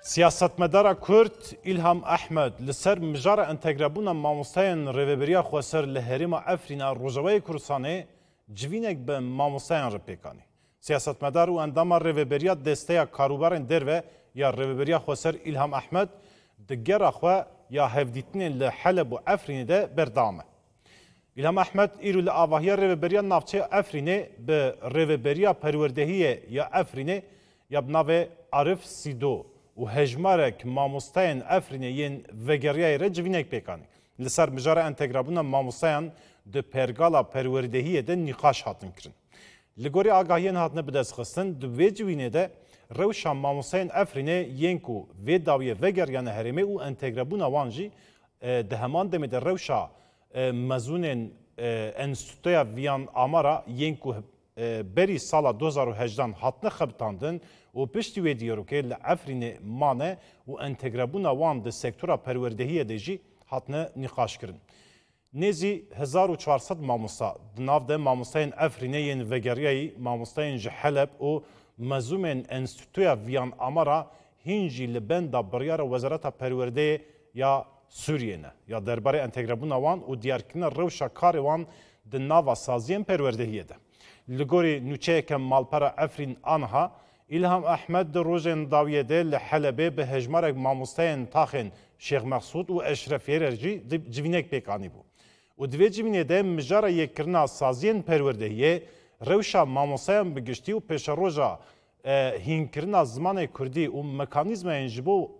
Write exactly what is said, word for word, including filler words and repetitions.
سیاستمدار کرد ایلهام احمد لسر مجار انتگرابونا ماموستاین ریوبریا خواسر لهریما افرینا روجوای کورسانه جوینک به ماموستاین رپیکانی. سیاستمدار و اندام ریوبریا دسته کاروبارن دروه یا ریوبریا خواسر ایلهام احمد دگر اخوا یا هفدیتن لحلب و افرین ده بردامه. ایلهام احمد ایرو لآواهی ریوبریا نافچه افرینه به ریوبریا پروردهی یا افرینه یا بناوه عارف سیدو و هجمارک ماموستاین افرینه ین وگریای را جوینک پیکانی. لسر مجاره انتگرابونا ماموستاین ده پرگالا پروردهی ده نقاش هاتن کرن. لگوری آگاهین هاتنه بدست خستن دو وی جوینه ده روشا ماموستاین افرینه ینکو وی داویه وگریان هرمه و انتگرابونا وانجی ده همان دمه ده روشا مزونن انستوتویا ویان آمارا ینکو بری سالا دو هزار و هجده هاتنه خبتاندن و پشتی وی دیارو که لعفرین مانه و انتگرابونا وان ده سکتورا پروردهی دیجی هاتنه نقاش کرن. نیزی هزار و چهارصد ماموستا دناف ده ماموستاین افرینه ین وگریایی ماموستاین جحلب و مزومن انستوتویا ویان آمارا هنجی لبندا بریار وزارت پرورده یا سوریه نه یا درباره انتگرابونا وان و دیارکن روشا کار وان ده ناوا سازین پروردهیه ده. لگوری نوچه که مالپرا افرین آنها ایلهام احمد در روزن داویه ده لحلبه به هجمارک ماموستاین تاخن شیخ مقصود و اشرف یررجی جوینک پیکانی بو. و دوی جوینه ده مجاره یکرنا سازین پروردهیه روشا ماموستاین بگشتی و پیش روژا هینکرنا زمان کردی و مکانیزم انجبو